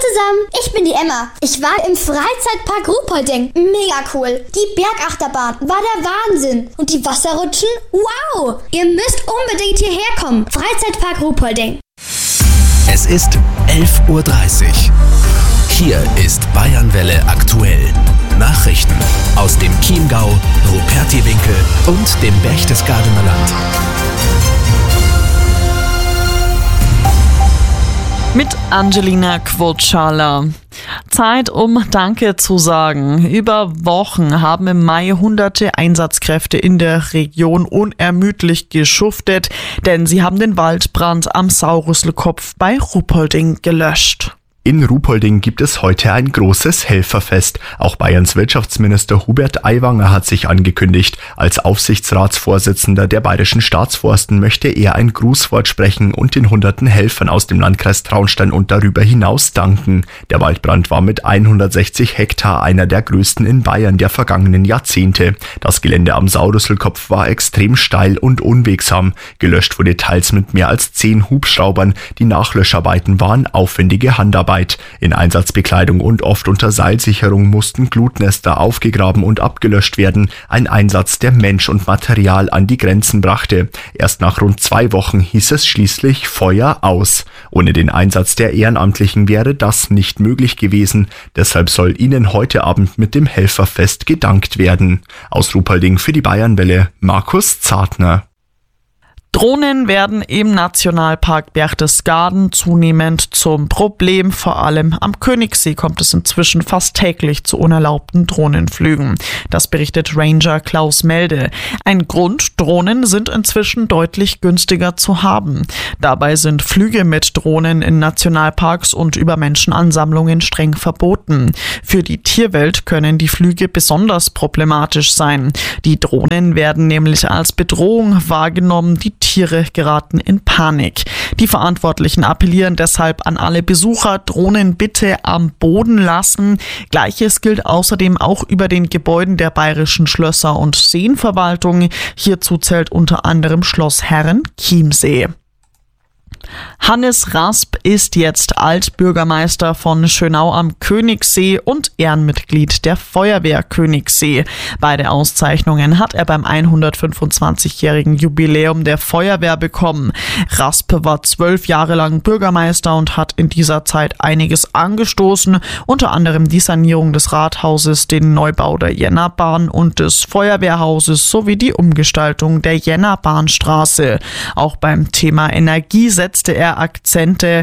zusammen, ich bin die Emma. Ich war im Freizeitpark Ruhpolding. Mega cool. Die Bergachterbahn war der Wahnsinn. Und die Wasserrutschen? Wow. Ihr müsst unbedingt hierher kommen. Freizeitpark Ruhpolding. Es ist 11:30 Uhr. Hier ist Bayernwelle aktuell. Nachrichten aus dem Chiemgau, Rupertiwinkel und dem Berchtesgadener Land. Mit Angelina Quotschala. Zeit, um Danke zu sagen. Über Wochen haben im Mai hunderte Einsatzkräfte in der Region unermüdlich geschuftet, denn sie haben den Waldbrand am Saurüsselkopf bei Ruhpolding gelöscht. In Ruhpolding gibt es heute ein großes Helferfest. Auch Bayerns Wirtschaftsminister Hubert Aiwanger hat sich angekündigt. Als Aufsichtsratsvorsitzender der Bayerischen Staatsforsten möchte er ein Grußwort sprechen und den hunderten Helfern aus dem Landkreis Traunstein und darüber hinaus danken. Der Waldbrand war mit 160 Hektar einer der größten in Bayern der vergangenen Jahrzehnte. Das Gelände am Saurüsselkopf war extrem steil und unwegsam. Gelöscht wurde teils mit mehr als 10 Hubschraubern. Die Nachlöscharbeiten waren aufwendige Handarbeit. In Einsatzbekleidung und oft unter Seilsicherung mussten Glutnester aufgegraben und abgelöscht werden. Ein Einsatz, der Mensch und Material an die Grenzen brachte. Erst nach rund 2 Wochen hieß es schließlich Feuer aus. Ohne den Einsatz der Ehrenamtlichen wäre das nicht möglich gewesen. Deshalb soll ihnen heute Abend mit dem Helferfest gedankt werden. Aus Ruhpolding für die Bayernwelle, Markus Zartner. Drohnen werden im Nationalpark Berchtesgaden zunehmend zum Problem. Vor allem am Königssee kommt es inzwischen fast täglich zu unerlaubten Drohnenflügen. Das berichtet Ranger Klaus Melde. Ein Grund: Drohnen sind inzwischen deutlich günstiger zu haben. Dabei sind Flüge mit Drohnen in Nationalparks und über Menschenansammlungen streng verboten. Für die Tierwelt können die Flüge besonders problematisch sein. Die Drohnen werden nämlich als Bedrohung wahrgenommen. Die Tiere geraten in Panik. Die Verantwortlichen appellieren deshalb an alle Besucher: Drohnen bitte am Boden lassen. Gleiches gilt außerdem auch über den Gebäuden der bayerischen Schlösser und Seenverwaltung. Hierzu zählt unter anderem Schloss Herren-Chiemsee. Hannes Rasp ist jetzt Altbürgermeister von Schönau am Königssee und Ehrenmitglied der Feuerwehr Königssee. Beide Auszeichnungen hat er beim 125-jährigen Jubiläum der Feuerwehr bekommen. Rasp war 12 Jahre lang Bürgermeister und hat in dieser Zeit einiges angestoßen, unter anderem die Sanierung des Rathauses, den Neubau der Jännerbahn und des Feuerwehrhauses sowie die Umgestaltung der Jännerbahnstraße. Auch beim Thema Energie setzte er Akzente.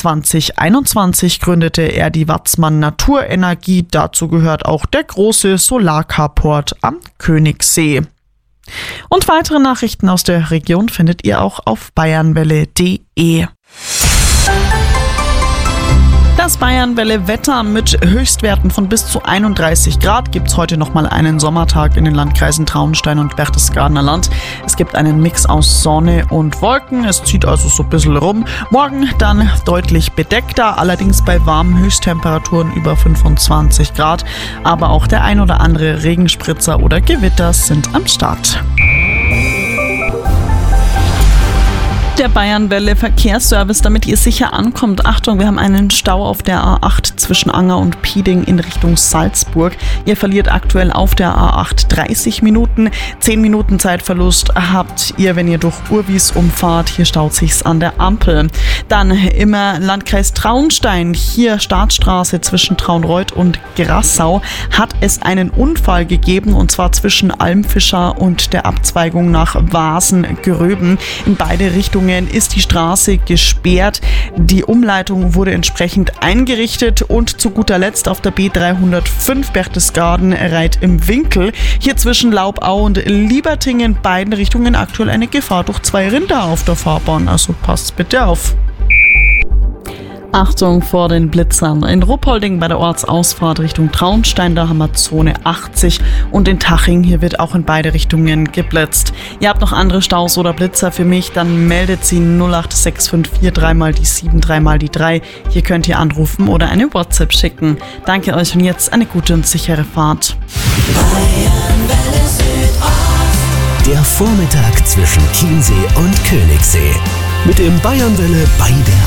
2021 gründete er die Watzmann Naturenergie. Dazu gehört auch der große Solarcarport am Königssee. Und weitere Nachrichten aus der Region findet ihr auch auf bayernwelle.de. Das Bayernwelle-Wetter mit Höchstwerten von bis zu 31 Grad gibt es heute nochmal einen Sommertag in den Landkreisen Traunstein und Berchtesgadener Land. Es gibt einen Mix aus Sonne und Wolken, es zieht also so ein bisschen rum. Morgen dann deutlich bedeckter, allerdings bei warmen Höchsttemperaturen über 25 Grad. Aber auch der ein oder andere Regenspritzer oder Gewitter sind am Start. Der Bayernwelle Verkehrsservice, damit ihr sicher ankommt. Achtung, wir haben einen Stau auf der A8 zwischen Anger und Pieding in Richtung Salzburg. Ihr verliert aktuell auf der A8 30 Minuten. 10 Minuten Zeitverlust habt ihr, wenn ihr durch Urwies umfahrt. Hier staut sich's an der Ampel. Dann im Landkreis Traunstein, hier Startstraße zwischen Traunreuth und Grassau, hat es einen Unfall gegeben, und zwar zwischen Almfischer und der Abzweigung nach Wasen-Gröben. In beide Richtungen ist die Straße gesperrt. Die Umleitung wurde entsprechend eingerichtet und zu guter Letzt auf der B305 Berchtesgaden-Reit im Winkel. Hier zwischen Laubau und Liebertingen, beiden Richtungen aktuell eine Gefahr durch 2 Rinder auf der Fahrbahn. Also passt bitte auf. Achtung vor den Blitzern. In Ruhpolding bei der Ortsausfahrt Richtung Traunstein, da haben wir Zone 80, und in Taching, hier wird auch in beide Richtungen geblitzt. Ihr habt noch andere Staus oder Blitzer für mich, dann meldet sie 08654 3 die 7 3 die 3. Hier könnt ihr anrufen oder eine WhatsApp schicken. Danke euch und jetzt eine gute und sichere Fahrt. Der Vormittag zwischen Chiemsee und Königssee. Mit dem Bayernwelle bei der